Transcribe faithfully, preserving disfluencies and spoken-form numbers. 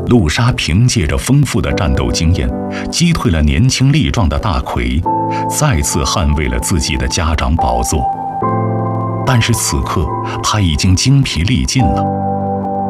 陆莎凭借着丰富的战斗经验，击退了年轻力壮的大奎，再次捍卫了自己的家长宝座。但是此刻，他已经精疲力尽了。